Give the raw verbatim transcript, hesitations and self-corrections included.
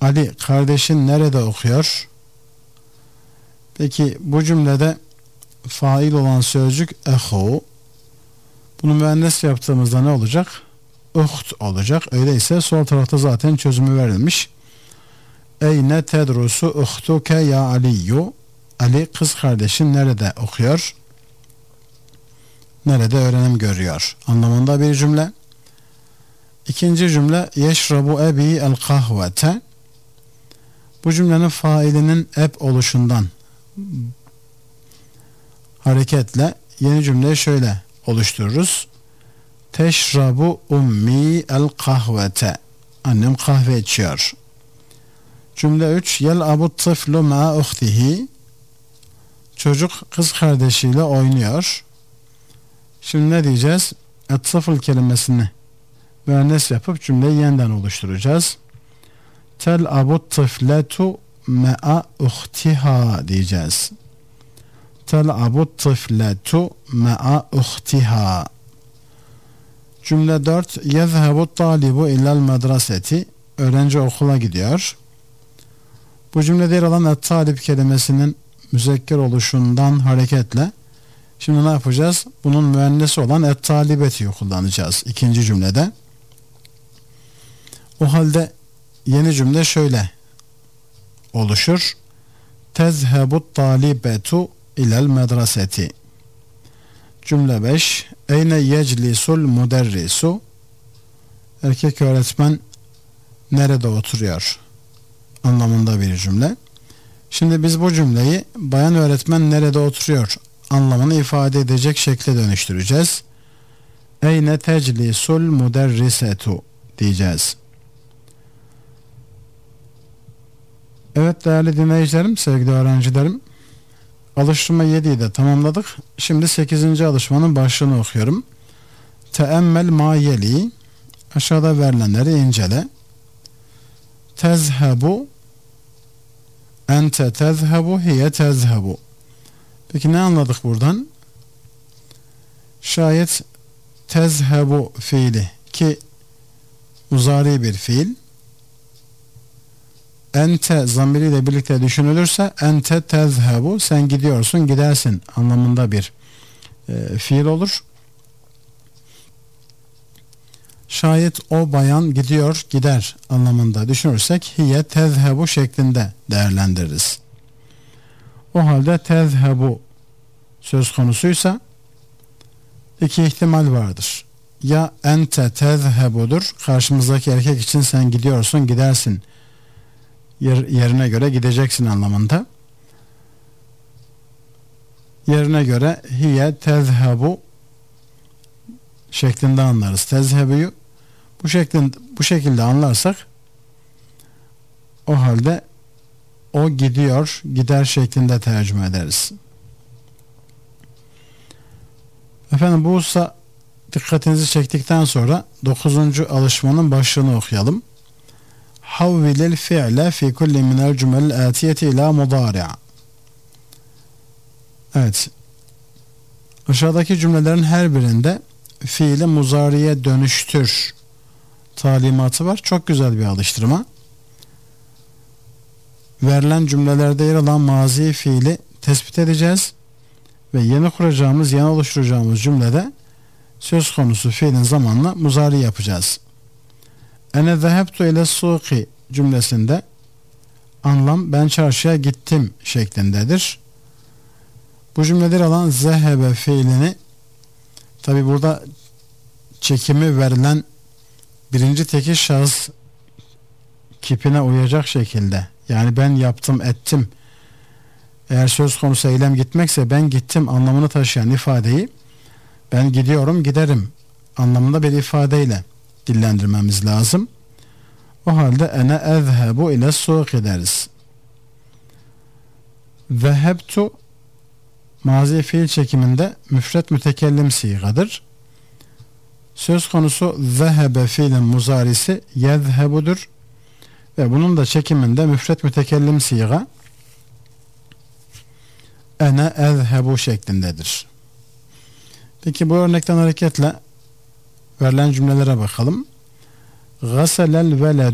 Ali kardeşin nerede okuyor? Peki bu cümlede fail olan sözcük ehu. Bunu müennes yaptığımızda ne olacak? Uht olacak. Öyleyse sol tarafta zaten çözümü verilmiş. Eyne tedrusu uhtuke ya Aliyyu. Ali kız kardeşin nerede okuyor? Nerede öğrenim görüyor? Anlamında bir cümle. İkinci cümle yeşrabu ebi el kahvete. Bu cümlenin failinin eb oluşundan hareketle yeni cümleyi şöyle oluştururuz. Teşrabu ummi el kahvete. Annem kahve içiyor. Cümle üç. Yel abu tıflu ma uhtihi. Çocuk kız kardeşiyle oynuyor. Şimdi ne diyeceğiz? Et-tıfl kelimesini müennes yapıp cümleyi yeniden oluşturacağız. Tel abu tıfletu ma'a uhtiha diyeceğiz. Tel abu tıfletu ma'a uhtiha. Cümle dört. Yezhebu talibu illel madraseti. Öğrenci okula gidiyor. Bu cümlede yer alan et-talib kelimesinin müzekker oluşundan hareketle şimdi ne yapacağız? Bunun müennesi olan et-talibeti kullanacağız ikinci cümlede. O halde yeni cümle şöyle oluşur. Tezhebu talibetu ilel madraseti. Cümle beş. Eyne yeclisul muderrisu. Erkek öğretmen nerede oturuyor? Anlamında bir cümle. Şimdi biz bu cümleyi bayan öğretmen nerede oturuyor anlamını ifade edecek şekle dönüştüreceğiz. Eyne teclisul muderrisetu diyeceğiz. Evet değerli dinleyicilerim, sevgili öğrencilerim, alıştırma yediyi de tamamladık. Şimdi sekizinci alışmanın başlığını okuyorum. Teemmel ma yeli. Aşağıda verilenleri incele. Tezhebu. Ente tezhebu. Hiye tezhebu. Peki ne anladık buradan? Şayet tezhebu fiili ki muzari bir fiil, ente zamiriyle birlikte düşünülürse ente tezhebu, sen gidiyorsun, gidersin anlamında bir e, fiil olur. Şayet o bayan gidiyor, gider anlamında düşünürsek hiye tezhebu şeklinde değerlendiririz. O halde tezhebu söz konusuysa iki ihtimal vardır. Ya ente tezhebudur, karşımızdaki erkek için sen gidiyorsun, gidersin Yer, yerine göre gideceksin anlamında. Yerine göre hiye tezhebu şeklinde anlarız. Tezhebu'yu bu şeklinde, bu şekilde anlarsak o halde o gidiyor, gider şeklinde tercüme ederiz. Efendim bu hususa dikkatinizi çektikten sonra dokuzuncu alışmanın başlığını okuyalım. Havvilil fi'le fi kulli minel cümlel atiyeti ila mudari'a. Evet. Aşağıdaki cümlelerin her birinde fiili muzariye dönüştür talimatı var. Çok güzel bir alıştırma. Verilen cümlelerde yer alan mazi fiili tespit edeceğiz ve yeni kuracağımız, yeni oluşturacağımız cümlede söz konusu fiilin zamanla muzari yapacağız. Ene zehebtu ile suki cümlesinde anlam ben çarşıya gittim şeklindedir. Bu cümlede alan zehebe fiilini, tabi burada çekimi verilen birinci tekil şahıs kipine uyacak şekilde, yani ben yaptım ettim, eğer söz konusu eylem gitmekse ben gittim anlamını taşıyan ifadeyi ben gidiyorum, giderim anlamında bir ifadeyle dillendirmemiz lazım. O halde ene ezhebu ile suq ederiz. Zehebtu mazi fiil çekiminde müfret mütekellim sigadır. Söz konusu zehebe fiilin muzarisi yezhebudur ve bunun da çekiminde müfret mütekellim siga ene ezhebu şeklindedir. Peki bu örnekten hareketle verilen cümlelere bakalım. Gaselel veled